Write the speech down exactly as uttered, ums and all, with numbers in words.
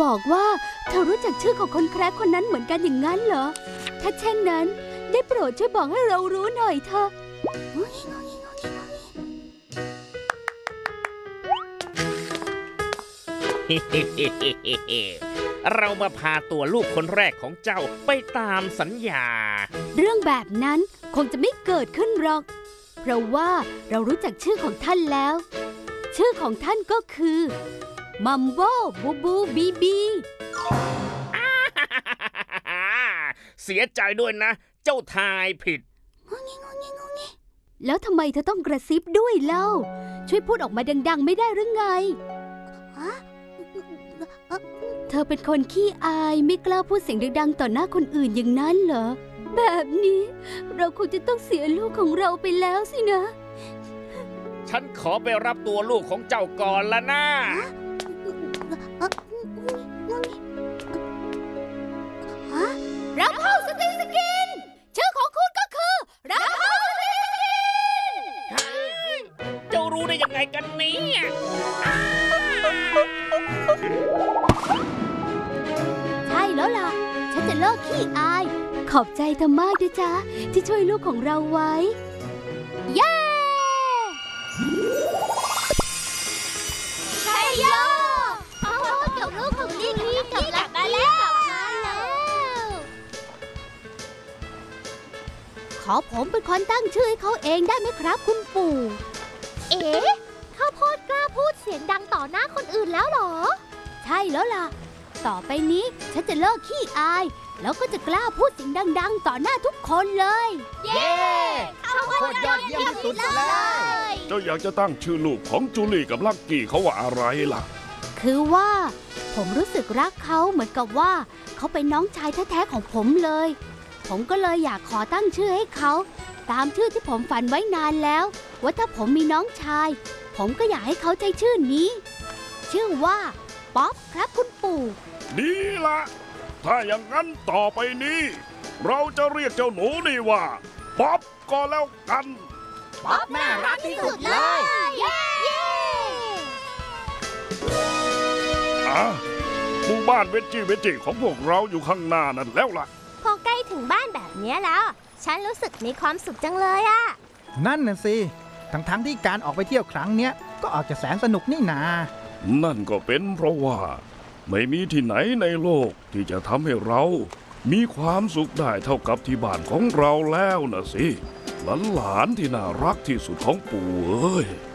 บอกว่าเธอรู้จักชื่อของคนแคระคนนั้นเหมือนกันอย่างนั้นเหรอถ้าเช่นนั้นได้โปรดช่วยบอกให้เรารู้หน่อยเถอะเรามาพาตัวลูกคนแรกของเจ้าไปตามสัญญาเรื่องแบบนั้นคงจะไม่เกิดขึ้นหรอกเพราะว่าเรารู้จักชื่อของท่านแล้วชื่อของท่านก็คือมัมโบบูบูบีบีเสียใจด้วยนะเจ้าทายผิดแล้วทำไมเธอต้องกระซิบด้วยเล่าช่วยพูดออกมาดังๆไม่ได้หรือไงเธอเป็นคนขี้อายไม่กล้าพูดเสียงดังๆต่อหน้าคนอื่นอย่างนั้นเหรอแบบนี้เราคงจะต้องเสียลูกของเราไปแล้วสินะฉันขอไปรับตัวลูกของเจ้าก่อนละนะรับเฮาสตีสกินชื่อของคุณก็คือรับเฮาสตีสกินเจ้ารู้ได้ยังไงกันเนี่ยใช่แล้วล่ะฉันจะเลิกขี้อายขอบใจเธอมากด้วยจ้าที่ช่วยลูกของเราไว้เย้ใช่โยโอ้เจ้าลูกของลิงลี่กลับมาแล้วขอผมเป็นคนตั้งชื่อให้เขาเองได้ไหมครับคุณปู่เอ๋ข้าวโพดกล้าพูดเสียงดังต่อหน้าคนอื่นแล้วเหรอใช่แล้วล่ะต่อไปนี้ฉันจะเลิกขี้อายแล้วก็จะกล้าพูดเสียงดังๆต่อหน้าทุกคนเลยเย้ข้าวโพดยอดเยี่ยมที่สุดเลยเจ้าอยากจะตั้งชื่อลูกของจูลี่กับลักกี้เขาว่าอะไรล่ะคือว่าผมรู้สึกรักเขาเหมือนกับว่าเขาเป็นน้องชายแท้ๆของผมเลยผมก็เลยอยากขอตั้งชื่อให้เขาตามชื่อที่ผมฝันไว้นานแล้วว่าถ้าผมมีน้องชายผมก็อยากให้เขาใช้ชื่อนี้ชื่อว่าป๊อปครับคุณปู่ดีละถ้าอย่างนั้นต่อไปนี้เราจะเรียกเจ้าหนูนี่ว่าป๊อปก็แล้วกันป๊อปน่ารักที่สุดเลยเย้อ่ะหมู่บ้านเวจิเวจิของพวกเราอยู่ข้างหน้านั่นแล้วล่ะพอใกล้ถึงบ้านแบบนี้แล้วฉันรู้สึกมีความสุขจังเลยอะนั่นน่ะสิทั้งๆที่การออกไปเที่ยวครั้งเนี้ยก็ออกจะแสนสนุกนี่นานั่นก็เป็นเพราะว่าไม่มีที่ไหนในโลกที่จะทำให้เรามีความสุขได้เท่ากับที่บ้านของเราแล้วนะสิหลานๆที่น่ารักที่สุดของปู่เอ้ย